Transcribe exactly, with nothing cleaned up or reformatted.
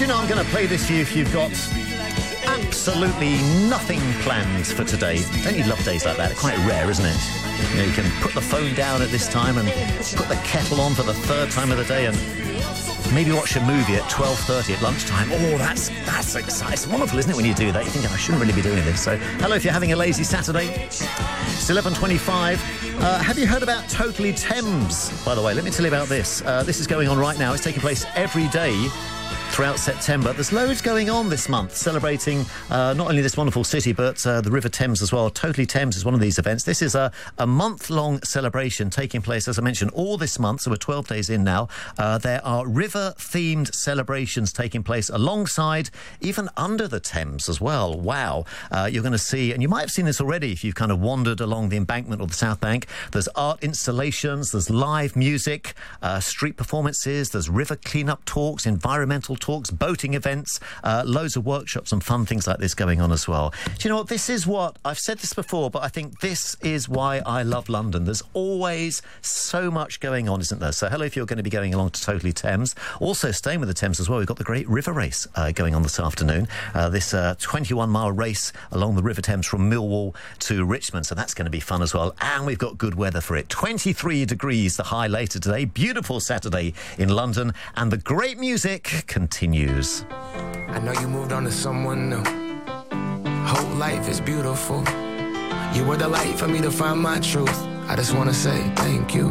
Do you know I'm going to play this for you if you've got absolutely nothing planned for today? Don't you love days like that? It's quite rare, isn't it? You know, you can put the phone down at this time and put the kettle on for the third time of the day and maybe watch a movie at twelve thirty at lunchtime. Oh, that's that's exciting. It's wonderful, isn't it, when you do that? You think, I shouldn't really be doing this. So, hello if you're having a lazy Saturday. It's eleven twenty-five. Uh, have you heard about Totally Thames? By the way, let me tell you about this. Uh, this is going on right now. It's taking place every day throughout September. There's loads going on this month, celebrating uh, not only this wonderful city, but uh, the River Thames as well. Totally Thames is one of these events. This is a, a month-long celebration taking place, as I mentioned, all this month, so we're twelve days in now. Uh, there are river-themed celebrations taking place alongside, even under the Thames as well. Wow. Uh, you're going to see, and you might have seen this already if you've kind of wandered along the embankment or the South Bank, there's art installations, there's live music, uh, street performances, there's river clean-up talks, environmental talks, boating events, uh, loads of workshops and fun things like this going on as well. Do you know what? This is what, I've said this before, but I think this is why I love London. There's always so much going on, isn't there? So hello if you're going to be going along to Totally Thames. Also staying with the Thames as well, we've got the Great River Race uh, going on this afternoon. Uh, this uh, twenty-one mile race along the River Thames from Millwall to Richmond, so that's going to be fun as well. And we've got good weather for it. twenty-three degrees, the high later today. Beautiful Saturday in London, and the great music continues. I know you moved on to someone new. Whole life is beautiful. You were the light for me to find my truth. I just want to say thank you.